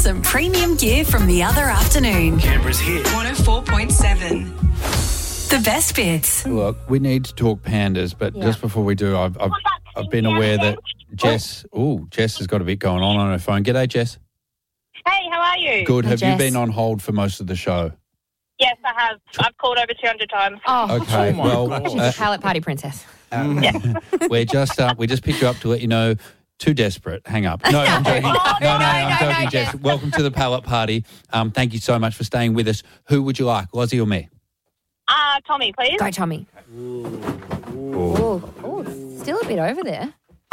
some premium gear from the other afternoon. Canberra's hit. 104.7. The best bits. Look, we need to talk pandas, but just before we do, I've been aware that Jess has got a bit going on her phone. G'day, Jess. Hey, how are you? Good. Hi, Have you Jess. been on hold for most of the show? Yes, I have. I've called over 200 times. Oh, Okay. she's a pallet party princess. we just picked you up to let you know. Too desperate. Hang up. No, I'm joking. I'm joking, Jess. Welcome to the pallet party. Thank you so much for staying with us. Who would you like, Lozzie or me? Tommy, please. Go, Tommy. Oh, still a bit over there.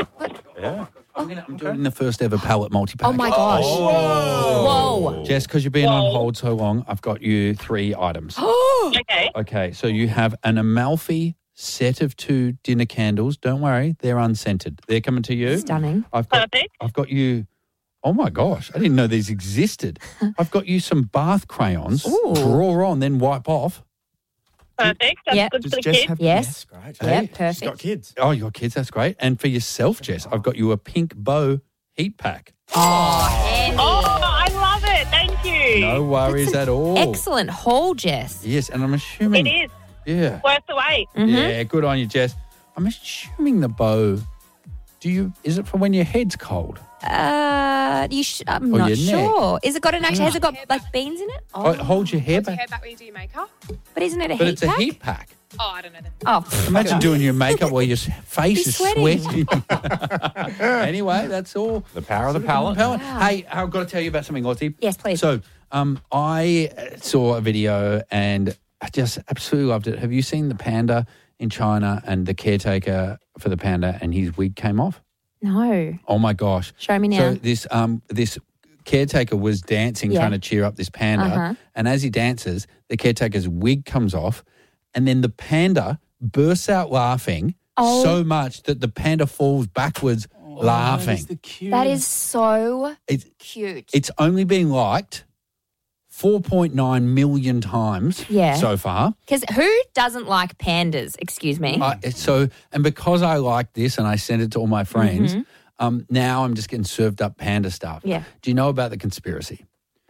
I'm doing the first ever pallet multi-pack. Oh, my gosh. Whoa. Jess, because you've been on hold so long, I've got you 3 items. Okay. Okay, so you have an Amalfi set of 2 dinner candles. Don't worry, they're unscented. They're coming to you. Stunning. Perfect. I've got you. Oh my gosh, I didn't know these existed. I've got you some bath crayons. Ooh. Draw on, then wipe off. Perfect. That's Yeah. good Does for the Jess kids. have Yes. great. Yeah, She's got perfect. kids. Oh, your kids, that's great. And for yourself, Jess, I've got you a pink bow heat pack. Handy. Oh, I love it. Thank you. No worries That's at all. Excellent haul, Jess. Yes, and I'm assuming. It is. Yeah. Worth the wait. Yeah, good on you, Jess. I'm assuming the bow. Is it for when your head's cold? I'm Or not your sure. Is it got has it got like beans in it? Oh, hold your hair back. Hair back when you do your makeup? But isn't it a But heat it's a pack? heat pack. Oh, I don't know. Oh, Imagine doing your makeup while your face is sweating. sweating. Anyway, that's all. The power of the palate. Hey, I've got to tell you about something, Lottie. Yes, please. So, I saw a video and I just absolutely loved it. Have you seen the panda in China and the caretaker for the panda and his wig came off? no. Oh my gosh! Show me now. So this caretaker was dancing, Yeah. trying to cheer up this panda, Uh-huh. and as he dances, the caretaker's wig comes off, and then the panda bursts out laughing so much that the panda falls backwards laughing. That is so It's cute. it's only been liked 4.9 million times Yeah. so far. Because who doesn't like pandas? Excuse me. And because I like this and I sent it to all my friends, now I'm just getting served up panda stuff. Yeah. Do you know about the conspiracy?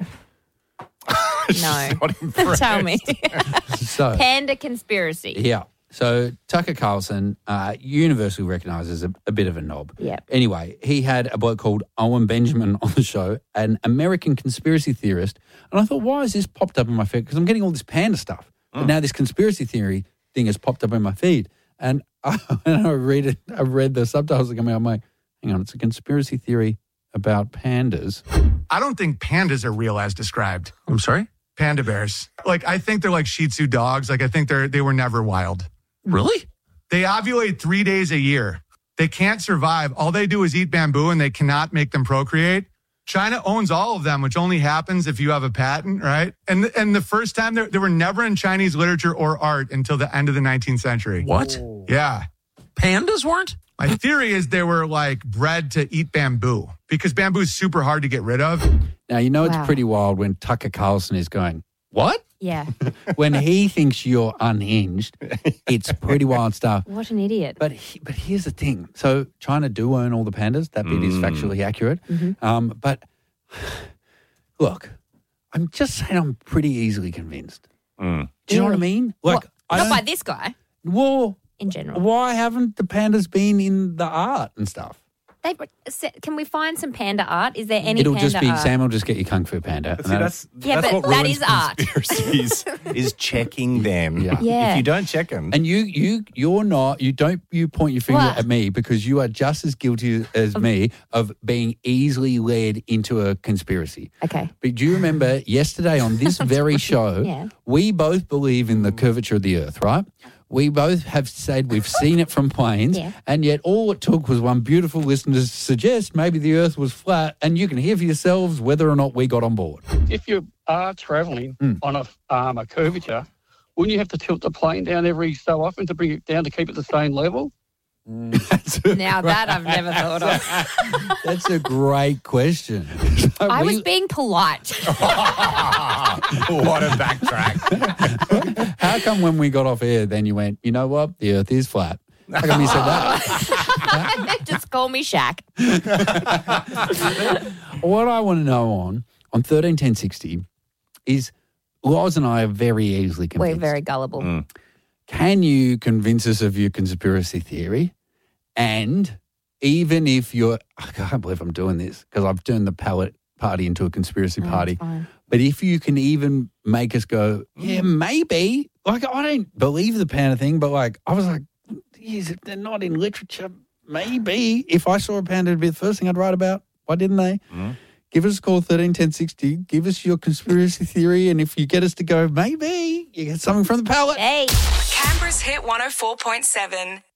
No. Not impressed. Tell me. So Panda conspiracy. yeah. So Tucker Carlson, universally recognised as a bit of a knob. Yeah. Anyway, he had a bloke called Owen Benjamin on the show, an American conspiracy theorist. And I thought, why has this popped up in my feed? Because I'm getting all this panda stuff. But now this conspiracy theory thing has popped up in my feed. And when I read the subtitles that come out, I'm like, hang on, it's a conspiracy theory about pandas. I don't think pandas are real as described. I'm sorry? Panda bears. Like, I think they're like Shih Tzu dogs. Like, I think they were never wild. Really? They ovulate 3 days a year. They can't survive. All they do is eat bamboo and they cannot make them procreate. China owns all of them, which only happens if you have a patent, right? And the first time they were never in Chinese literature or art until the end of the 19th century. What? Yeah. Pandas weren't? My theory is they were like bred to eat bamboo because bamboo is super hard to get rid of. Now, you know it's Wow. pretty wild when Tucker Carlson is going, what? Yeah. When he thinks you're unhinged, it's pretty wild stuff. What an idiot. But here's the thing. So China do own all the pandas. That bit is factually accurate. But look, I'm just saying I'm pretty easily convinced. Do you know what I mean? Like, Not by this guy, well, in general. why haven't the pandas been in the art and stuff? Can we find some panda art? Is there any It'll panda just be art? Sam will just get you Kung Fu Panda. See, that's Yeah, but what that ruins is art. conspiracies, is checking them. Yeah. Yeah. If you don't check them. And you're not, you don't point your finger What? at me because you are just as guilty as me of being easily led into a conspiracy. Okay. But do you remember yesterday on this very show, Yeah. we both believe in the curvature of the earth, right? We both have said we've seen it from planes, Yeah. and yet all it took was one beautiful listener to suggest maybe the earth was flat, and you can hear for yourselves whether or not we got on board. If you are travelling on a curvature, wouldn't you have to tilt the plane down every so often to bring it down to keep it the same level? Now that I've never thought of. That's a great question. So I we- was being polite. What a backtrack. How come when we got off air, then you went, you know what, the earth is flat? How come you said that? Just call me Shaq. What I want to know on 131060 is Loz and I are very easily convinced. We're very gullible. Can you convince us of your conspiracy theory? And even if you're, I can't believe I'm doing this because I've turned the pallet party into a conspiracy party. Fine. But if you can even make us go, yeah, maybe. Like, I don't believe the panda thing, but like, I was like, yes, if they're not in literature, maybe. If I saw a panda, it'd be the first thing I'd write about. Why didn't they? Give us a call, 131060. Give us your conspiracy theory. And if you get us to go, maybe, you get something from the pallet. Hey. Canberra's Hit 104.7.